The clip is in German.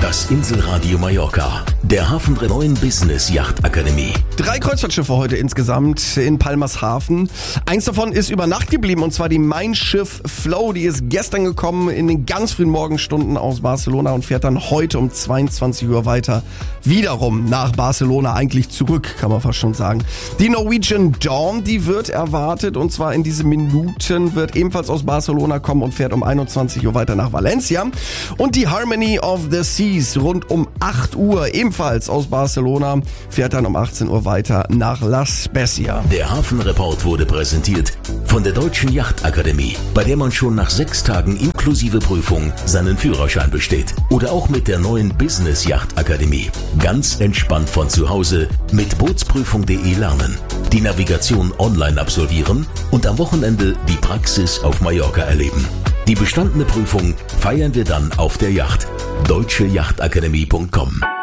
Das Inselradio Mallorca, der Hafen der neuen Business Yacht Akademie. 3 Kreuzfahrtschiffe heute insgesamt in Palmas Hafen. Eins davon ist über Nacht geblieben, und zwar die Mein Schiff Flow. Die ist gestern gekommen in den ganz frühen Morgenstunden aus Barcelona und fährt dann heute um 22 Uhr weiter. Wiederum nach Barcelona, eigentlich zurück, kann man fast schon sagen. Die Norwegian Dawn, die wird erwartet, und zwar in diesen Minuten, wird ebenfalls aus Barcelona kommen und fährt um 21 Uhr weiter nach Valencia. Und die Harmony of the Seas rund um 8 Uhr, ebenfalls aus Barcelona, fährt dann um 18 Uhr weiter nach La Spezia. Der Hafenreport wurde präsentiert von der Deutschen Yachtakademie, bei der man schon nach 6 Tagen inklusive Prüfung seinen Führerschein besteht. Oder auch mit der neuen Business Yachtakademie. Ganz entspannt von zu Hause mit bootsprüfung.de lernen, die Navigation online absolvieren und am Wochenende die Praxis auf Mallorca erleben. Die bestandene Prüfung feiern wir dann auf der Yacht. deutscheyachtakademie.com